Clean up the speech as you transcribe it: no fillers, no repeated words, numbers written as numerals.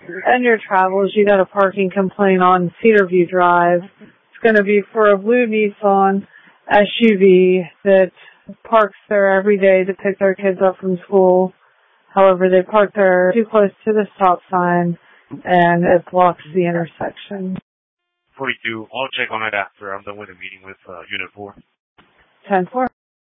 in your travels, you got a parking complaint on Cedarview Drive. It's going to be for a blue Nissan SUV that parks there every day to pick their kids up from school. However, they park there too close to the stop sign, and it blocks the intersection. 42, I'll check on it after I'm done with the meeting with Unit 4. 10-4.